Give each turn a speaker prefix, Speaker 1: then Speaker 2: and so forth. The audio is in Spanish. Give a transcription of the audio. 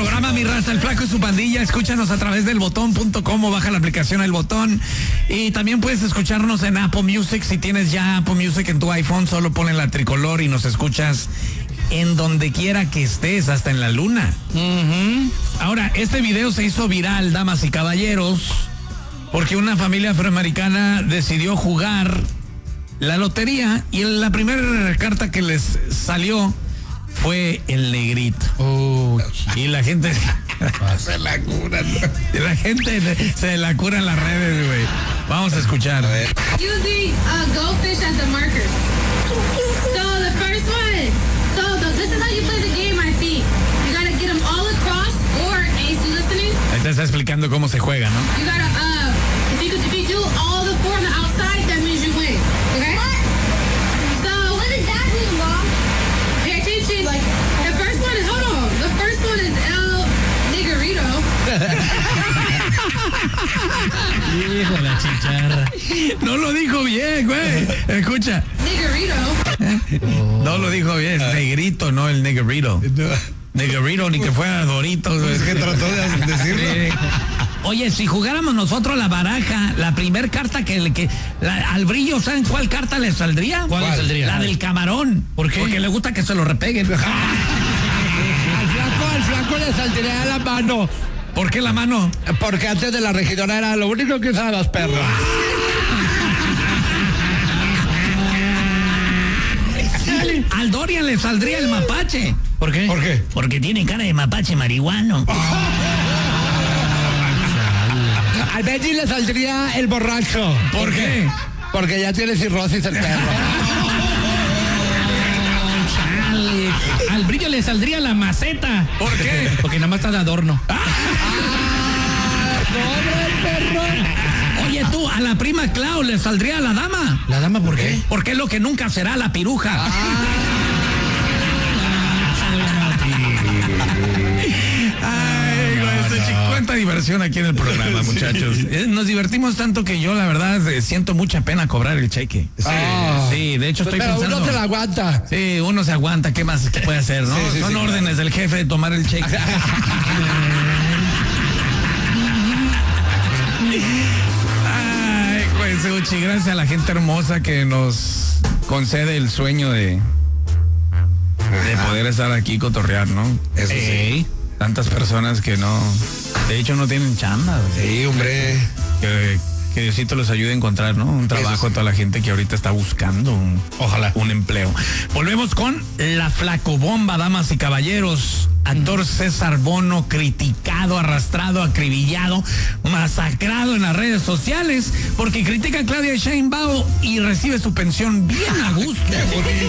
Speaker 1: programa Mi Raza, el Flaco y su pandilla. Escúchanos a través del botón.com o baja la aplicación El Botón. Y también puedes escucharnos en Apple Music. Si tienes ya Apple Music en tu iPhone, solo ponle la tricolor y nos escuchas en donde quiera que estés, hasta en la luna. Ahora, este video se hizo viral, damas y caballeros, porque una familia afroamericana decidió jugar la lotería y la primera carta que les salió fue el negrito. Y la gente
Speaker 2: se la curan.
Speaker 1: La gente se la cura en las redes, güey. Vamos a escuchar.
Speaker 3: Using a goldfish as a marker. So the first one. This is how you play the game, I think. You gotta get them all across, or Ace, you listening?
Speaker 1: Ahí te está explicando cómo se juega, ¿no?
Speaker 3: You gotta, if you do all the four on the outside, that means you win. Okay? What? So what does that mean, Mom? Pay attention. Like the first one is, hold on. The first one is El Niggerito.
Speaker 4: Hijo de la chicharra.
Speaker 1: No lo dijo bien, güey. Escucha.
Speaker 3: Niggerito.
Speaker 1: No lo dijo bien, es negrito, no el negrito. Negrito, ni que fuera Doritos.
Speaker 2: Es que trató de decirlo.
Speaker 1: Sí. Oye, si jugáramos nosotros la baraja, la primer carta al brillo, ¿saben cuál carta le saldría?
Speaker 4: ¿Cuál le saldría?
Speaker 1: La del camarón. ¿Por qué? Porque le gusta que se lo repeguen.
Speaker 4: Al flaco le saldría la mano.
Speaker 1: ¿Por qué la mano?
Speaker 4: Porque antes de la regidora era lo único que usaban los perros.
Speaker 1: Al Dorian le saldría el mapache.
Speaker 4: ¿Por qué?
Speaker 2: ¿Por qué?
Speaker 1: Porque tiene cara de mapache marihuano.
Speaker 4: Al Benji le saldría el borracho.
Speaker 1: ¿Por qué?
Speaker 4: Porque ya tiene cirrosis el perro.
Speaker 5: Al brillo le saldría la maceta.
Speaker 1: ¿Por qué?
Speaker 5: Porque nada más está de adorno.
Speaker 1: Oye, tú, a la prima Clau le saldría la dama.
Speaker 5: ¿La dama por qué?
Speaker 1: Porque es lo que nunca será la piruja. Ay, güey, cuánta diversión aquí en el programa, muchachos. Nos divertimos tanto que yo, la verdad, siento mucha pena cobrar el cheque. Sí, de hecho estoy
Speaker 4: Pero
Speaker 1: pensando.
Speaker 4: uno se la aguanta.
Speaker 1: Sí, uno se aguanta, ¿qué más puede hacer, no? Son órdenes del jefe de tomar el cheque. Ay, pues, Uchi, gracias a la gente hermosa que nos concede el sueño de poder estar aquí y cotorrear, ¿no?
Speaker 2: Eso sí.
Speaker 1: Tantas personas que no, de hecho no tienen chamba.
Speaker 2: Sí, hombre.
Speaker 1: Que Diosito los ayude a encontrar, ¿no? Un trabajo a toda la gente que ahorita está buscando un empleo. Volvemos con la flacobomba, damas y caballeros. Actor César Bono, criticado, arrastrado, acribillado, masacrado en las redes sociales porque critica a Claudia Sheinbaum y recibe su pensión bien a gusto.